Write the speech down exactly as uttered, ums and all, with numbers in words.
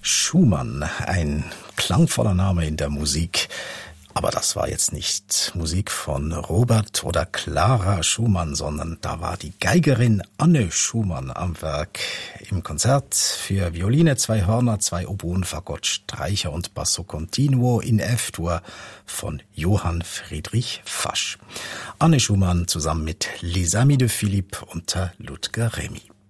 Schumann, ein klangvoller Name in der Musik. Aber das war jetzt nicht Musik von Robert oder Clara Schumann, sondern da war die Geigerin Anne Schumann am Werk im Konzert für Violine, zwei Hörner, zwei Oboen, Fagott, Streicher und Basso Continuo in F-Dur von Johann Friedrich Fasch. Anne Schumann zusammen mit Les Amis de Philippe unter Ludger Remy.